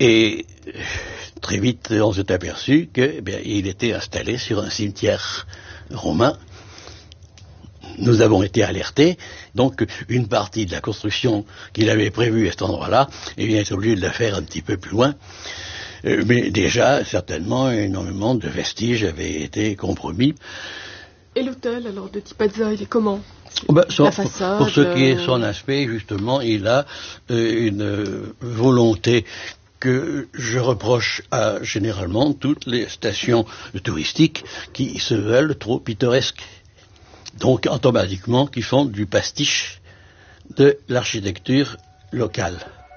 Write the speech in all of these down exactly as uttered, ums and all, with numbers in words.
Et très vite, on s'est aperçu que, eh bien, il était installé sur un cimetière romain. Nous avons été alertés, donc une partie de la construction qu'il avait prévue à cet endroit-là, eh bien, il est obligé de la faire un petit peu plus loin. Euh, mais déjà, certainement, énormément de vestiges avaient été compromis. Et l'hôtel, alors, de Tipazza, il est comment? Oh ben, son, La façade, pour ce qui est euh... son aspect, justement, il a euh, une euh, volonté que je reproche à généralement toutes les stations touristiques qui se veulent trop pittoresques. Donc, automatiquement, qui font du pastiche de l'architecture locale.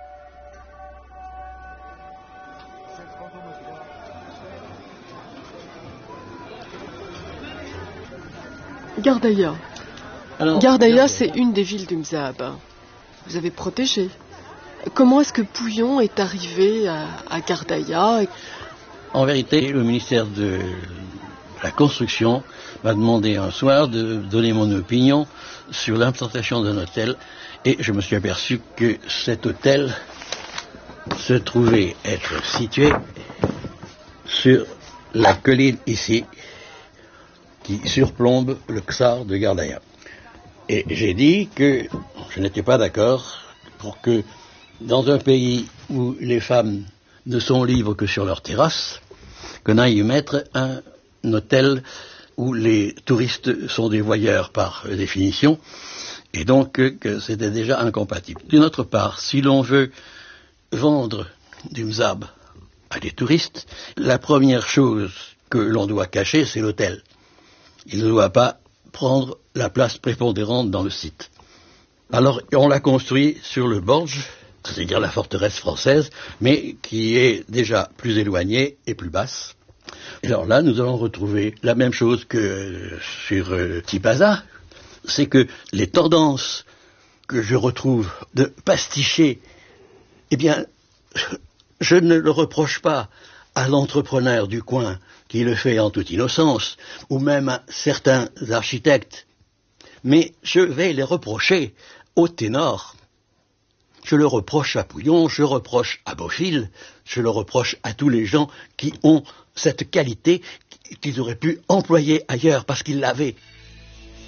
Gardaïa. Alors, Gardaïa, c'est une des villes du Mzab. Vous avez protégé. Comment est-ce que Pouillon est arrivé à, à Gardaïa? En vérité, le ministère de la Construction m'a demandé un soir de donner mon opinion sur l'implantation d'un hôtel, et je me suis aperçu que cet hôtel se trouvait être situé sur la colline ici, qui surplombe le Ksar de Gardaïa. Et j'ai dit que je n'étais pas d'accord pour que, dans un pays où les femmes ne sont libres que sur leur terrasse, qu'on aille y mettre un hôtel où les touristes sont des voyeurs par définition, et donc que c'était déjà incompatible. D'une autre part, si l'on veut vendre du Mzab à des touristes, la première chose que l'on doit cacher, c'est l'hôtel. Il ne doit pas prendre la place prépondérante dans le site. Alors, on l'a construit sur le Borge, c'est-à-dire la forteresse française, mais qui est déjà plus éloignée et plus basse. Et alors là, nous allons retrouver la même chose que sur euh, Tipazza, c'est que les tendances que je retrouve de pasticher, eh bien, je ne le reproche pas à l'entrepreneur du coin qui le fait en toute innocence, ou même à certains architectes, mais je vais les reprocher au ténor. Je le reproche à Pouillon, je le reproche à Bofill, je le reproche à tous les gens qui ont cette qualité qu'ils auraient pu employer ailleurs parce qu'ils l'avaient.